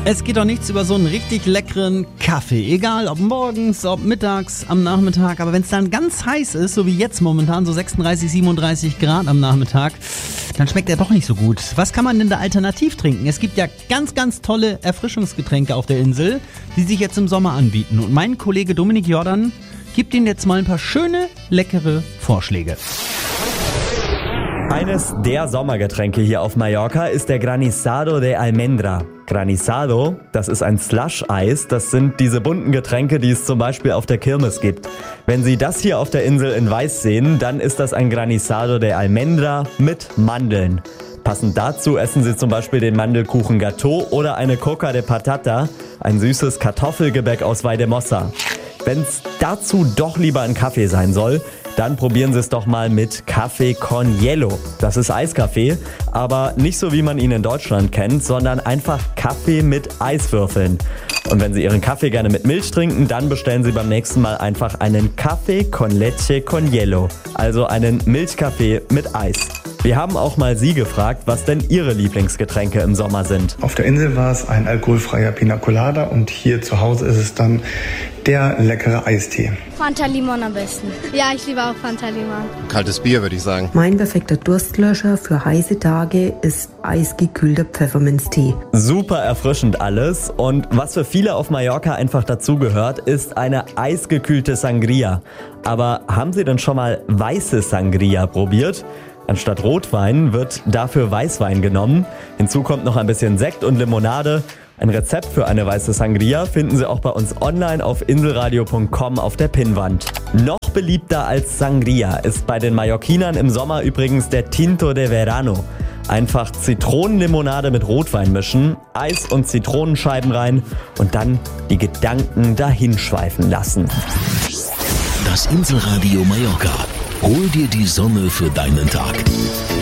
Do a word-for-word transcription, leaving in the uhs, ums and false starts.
Es geht doch nichts über so einen richtig leckeren Kaffee. Egal, ob morgens, ob mittags, am Nachmittag. Aber wenn es dann ganz heiß ist, so wie jetzt momentan, so sechsunddreißig, siebenunddreißig Grad am Nachmittag, dann schmeckt er doch nicht so gut. Was kann man denn da alternativ trinken? Es gibt ja ganz, ganz tolle Erfrischungsgetränke auf der Insel, die sich jetzt im Sommer anbieten. Und mein Kollege Dominik Jordan gibt Ihnen jetzt mal ein paar schöne, leckere Vorschläge. Eines der Sommergetränke hier auf Mallorca ist der Granizado de Almendra. Granizado, das ist ein Slush-Eis, das sind diese bunten Getränke, die es zum Beispiel auf der Kirmes gibt. Wenn Sie das hier auf der Insel in Weiß sehen, dann ist das ein Granizado de Almendra mit Mandeln. Passend dazu essen Sie zum Beispiel den Mandelkuchen Gâteau oder eine Coca de Patata, ein süßes Kartoffelgebäck aus Valldemossa. Wenn es dazu doch lieber ein Kaffee sein soll, dann probieren Sie es doch mal mit Café con Hielo. Das ist Eiskaffee, aber nicht so wie man ihn in Deutschland kennt, sondern einfach Kaffee mit Eiswürfeln. Und wenn Sie Ihren Kaffee gerne mit Milch trinken, dann bestellen Sie beim nächsten Mal einfach einen Café con Leche con Hielo, also einen Milchkaffee mit Eis. Wir haben auch mal Sie gefragt, was denn Ihre Lieblingsgetränke im Sommer sind. Auf der Insel war es ein alkoholfreier Pina Colada und hier zu Hause ist es dann der leckere Eistee. Fanta Limon am besten. Ja, ich liebe auch Fanta Limon. Kaltes Bier, würde ich sagen. Mein perfekter Durstlöscher für heiße Tage ist eisgekühlter Pfefferminztee. Super erfrischend alles und was für viele auf Mallorca einfach dazugehört, ist eine eisgekühlte Sangria. Aber haben Sie denn schon mal weiße Sangria probiert? Anstatt Rotwein wird dafür Weißwein genommen. Hinzu kommt noch ein bisschen Sekt und Limonade. Ein Rezept für eine weiße Sangria finden Sie auch bei uns online auf inselradio punkt com auf der Pinnwand. Noch beliebter als Sangria ist bei den Mallorquinern im Sommer übrigens der Tinto de Verano. Einfach Zitronenlimonade mit Rotwein mischen, Eis und Zitronenscheiben rein und dann die Gedanken dahinschweifen lassen. Das Inselradio Mallorca. Hol dir die Sonne für deinen Tag.